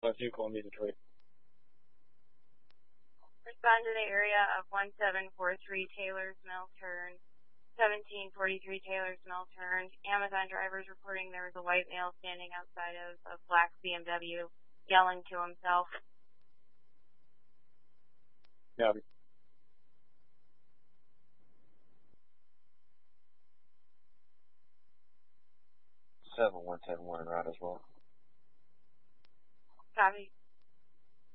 552, Columbia, Detroit. Respond to the area of 1743 Taylor's Mill turn, 1743 Taylor's Mill turn. Amazon drivers reporting there was a white male standing outside of a black BMW yelling to himself. Yeah. 7171 route as well. Copy.